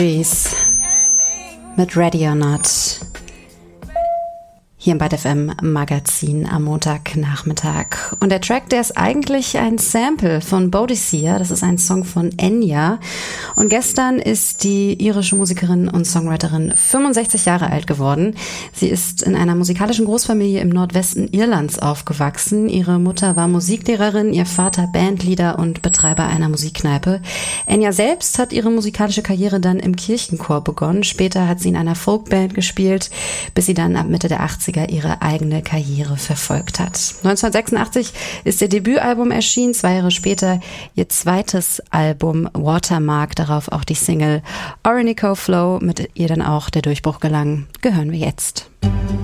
Mit Ready or Not hier im Byte FM Magazin am Montagnachmittag. Und der Track, der ist eigentlich ein Sample von Boadicea. Das ist ein Song von Enya. Und gestern ist die irische Musikerin und Songwriterin 65 Jahre alt geworden. Sie ist in einer musikalischen Großfamilie im Nordwesten Irlands aufgewachsen. Ihre Mutter war Musiklehrerin, ihr Vater Bandleader und Betreiber einer Musikkneipe. Enya selbst hat ihre musikalische Karriere dann im Kirchenchor begonnen. Später hat sie in einer Folkband gespielt, bis sie dann ab Mitte der 80er ihre eigene Karriere verfolgt hat. 1986 ist ihr Debütalbum erschienen, 2 Jahre später ihr zweites Album Watermark, darauf auch die Single Orinoco Flow, mit ihr dann auch der Durchbruch gelang. Gehören wir jetzt.